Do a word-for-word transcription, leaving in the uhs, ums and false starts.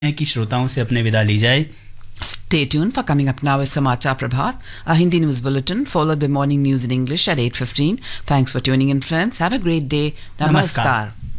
हैं कि श्रोताओं से अपने विदा ली जाए। Stay tuned for coming up now is Samachar Prabhat, a Hindi news bulletin followed by morning news in English at eight fifteen. Thanks for tuning in, friends. Have a great day. Namaskar. Namaskar.